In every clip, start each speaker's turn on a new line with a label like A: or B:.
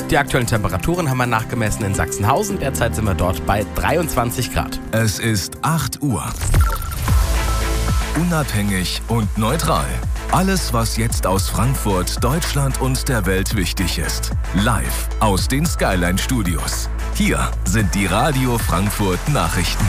A: Die aktuellen Temperaturen haben wir nachgemessen in Sachsenhausen. Derzeit sind wir dort bei 23 Grad.
B: Es ist 8 Uhr. Unabhängig und neutral. Alles, was jetzt aus Frankfurt, Deutschland und der Welt wichtig ist. Live aus den Skyline Studios. Hier sind die Radio Frankfurt Nachrichten.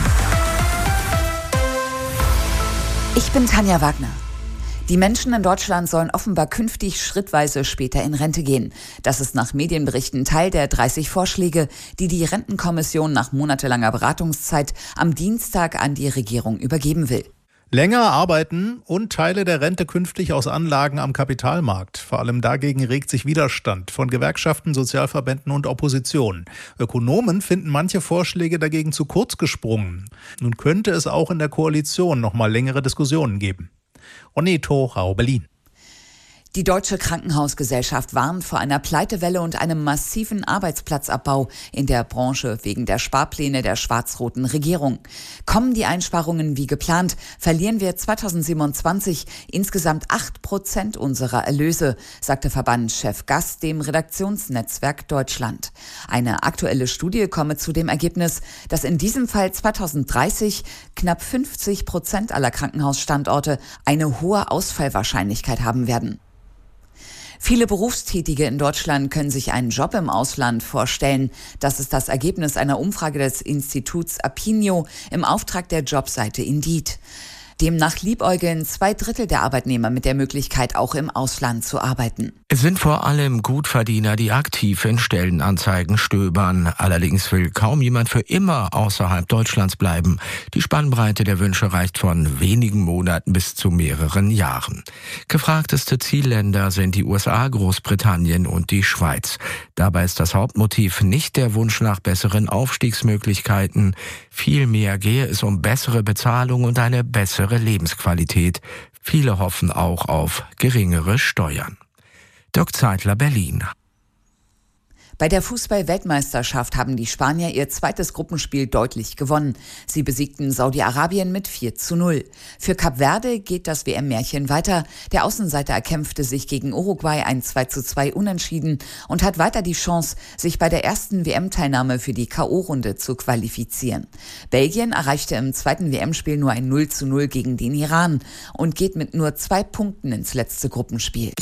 C: Ich bin Tanja Wagner. Die Menschen in Deutschland sollen offenbar künftig schrittweise später in Rente gehen. Das ist nach Medienberichten Teil der 30 Vorschläge, die die Rentenkommission nach monatelanger Beratungszeit am Dienstag an die Regierung übergeben will.
D: Länger arbeiten und Teile der Rente künftig aus Anlagen am Kapitalmarkt. Vor allem dagegen regt sich Widerstand von Gewerkschaften, Sozialverbänden und Opposition. Ökonomen finden manche Vorschläge dagegen zu kurz gesprungen. Nun könnte es auch in der Koalition noch mal längere Diskussionen geben. Oneto, Rau, Berlin.
C: Die Deutsche Krankenhausgesellschaft warnt vor einer Pleitewelle und einem massiven Arbeitsplatzabbau in der Branche wegen der Sparpläne der schwarz-roten Regierung. Kommen die Einsparungen wie geplant, verlieren wir 2027 insgesamt 8% unserer Erlöse, sagte Verbandschef Gass dem Redaktionsnetzwerk Deutschland. Eine aktuelle Studie komme zu dem Ergebnis, dass in diesem Fall 2030 knapp 50% aller Krankenhausstandorte eine hohe Ausfallwahrscheinlichkeit haben werden. Viele Berufstätige in Deutschland können sich einen Job im Ausland vorstellen. Das ist das Ergebnis einer Umfrage des Instituts Apinio im Auftrag der Jobseite Indeed. Demnach liebäugeln 2/3 der Arbeitnehmer mit der Möglichkeit, auch im Ausland zu arbeiten.
E: Es sind vor allem Gutverdiener, die aktiv in Stellenanzeigen stöbern. Allerdings will kaum jemand für immer außerhalb Deutschlands bleiben. Die Spannbreite der Wünsche reicht von wenigen Monaten bis zu mehreren Jahren. Gefragteste Zielländer sind die USA, Großbritannien und die Schweiz. Dabei ist das Hauptmotiv nicht der Wunsch nach besseren Aufstiegsmöglichkeiten. Vielmehr gehe es um bessere Bezahlung und eine bessere Lebensqualität. Viele hoffen auch auf geringere Steuern. Dirk Zeitler, Berlin.
C: Bei der Fußball-Weltmeisterschaft haben die Spanier ihr zweites Gruppenspiel deutlich gewonnen. Sie besiegten Saudi-Arabien mit 4:0. Für Kap Verde geht das WM-Märchen weiter. Der Außenseiter erkämpfte sich gegen Uruguay ein 2:2 Unentschieden und hat weiter die Chance, sich bei der ersten WM-Teilnahme für die K.O.-Runde zu qualifizieren. Belgien erreichte im zweiten WM-Spiel nur ein 0:0 gegen den Iran und geht mit nur 2 Punkten ins letzte Gruppenspiel.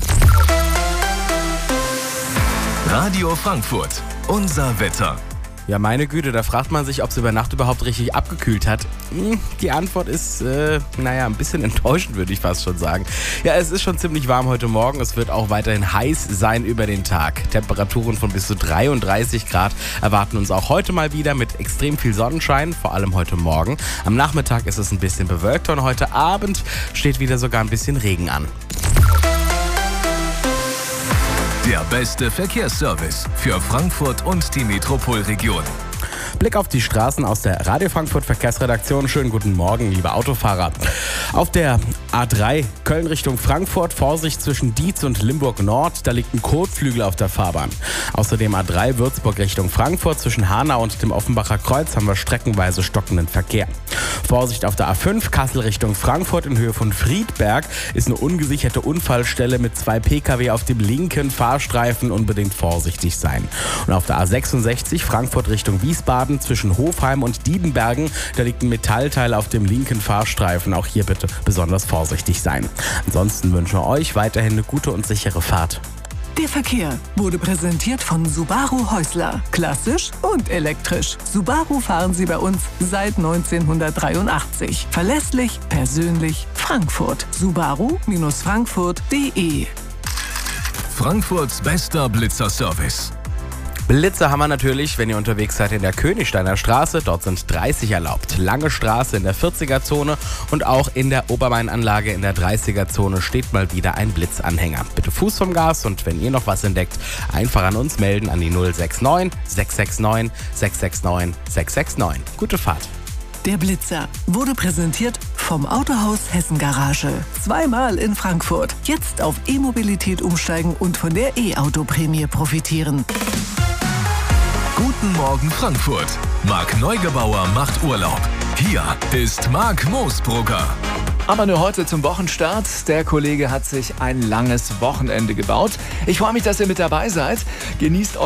B: Radio Frankfurt, unser Wetter.
A: Ja, meine Güte, da fragt man sich, ob es über Nacht überhaupt richtig abgekühlt hat. Die Antwort ist, ein bisschen enttäuschend, würde ich fast schon sagen. Ja, es ist schon ziemlich warm heute Morgen. Es wird auch weiterhin heiß sein über den Tag. Temperaturen von bis zu 33 Grad erwarten uns auch heute mal wieder mit extrem viel Sonnenschein, vor allem heute Morgen. Am Nachmittag ist es ein bisschen bewölkter und heute Abend steht wieder sogar ein bisschen Regen an.
B: Der beste Verkehrsservice für Frankfurt und die Metropolregion.
A: Blick auf die Straßen aus der Radio Frankfurt Verkehrsredaktion. Schönen guten Morgen, liebe Autofahrer. Auf der A3 Köln Richtung Frankfurt, Vorsicht zwischen Dietz und Limburg Nord, da liegt ein Kotflügel auf der Fahrbahn. Außerdem A3 Würzburg Richtung Frankfurt, zwischen Hanau und dem Offenbacher Kreuz haben wir streckenweise stockenden Verkehr. Vorsicht auf der A5 Kassel Richtung Frankfurt in Höhe von Friedberg ist eine ungesicherte Unfallstelle mit 2 Pkw auf dem linken Fahrstreifen, unbedingt vorsichtig sein. Und auf der A66 Frankfurt Richtung Wiesbaden zwischen Hofheim und Diedenbergen, da liegt ein Metallteil auf dem linken Fahrstreifen. Auch hier bitte besonders vorsichtig sein. Ansonsten wünschen wir euch weiterhin eine gute und sichere Fahrt.
F: Der Verkehr wurde präsentiert von Subaru Häusler. Klassisch und elektrisch. Subaru fahren Sie bei uns seit 1983. Verlässlich, persönlich, Frankfurt. Subaru-frankfurt.de.
B: Frankfurts bester Blitzerservice.
A: Blitze haben wir natürlich, wenn ihr unterwegs seid in der Königsteiner Straße. Dort sind 30 erlaubt. Lange Straße in der 40er-Zone und auch in der Obermain-Anlage in der 30er-Zone steht mal wieder ein Blitzanhänger. Bitte Fuß vom Gas und wenn ihr noch was entdeckt, einfach an uns melden an die 069 669 669 669. Gute Fahrt.
F: Der Blitzer wurde präsentiert vom Autohaus Hessen Garage. Zweimal in Frankfurt. Jetzt auf E-Mobilität umsteigen und von der E-Auto-Prämie profitieren.
B: Guten Morgen Frankfurt. Marc Neugebauer macht Urlaub. Hier ist Marc Moosbrugger.
G: Aber nur heute zum Wochenstart. Der Kollege hat sich ein langes Wochenende gebaut. Ich freue mich, dass ihr mit dabei seid. Genießt